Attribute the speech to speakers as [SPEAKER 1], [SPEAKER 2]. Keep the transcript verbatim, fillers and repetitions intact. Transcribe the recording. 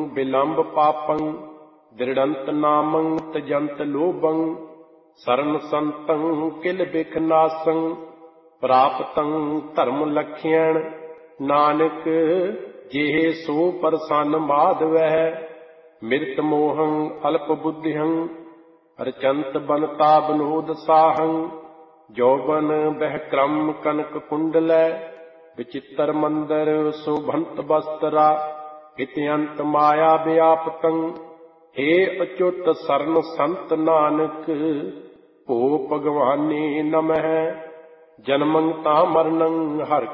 [SPEAKER 1] विलंब पापं दृढ़ंत नामं तजंत लोभं शरण संतं किल बिख नासं प्राप्तं धर्म लक्ष्यण नानक जेह सो प्रसन्न माधवः मृत मोहं अल्प बुद्धिहं रचंत बनता बनोद साहं जौबन बह क्रम कनक कुंडल विचित्र मंदर शोभंत वस्त्रा हित्यंत माया व्यापतं हे अच्युत शरण संत नानक भो भगवाने नमः जन्मं ता मरणं हर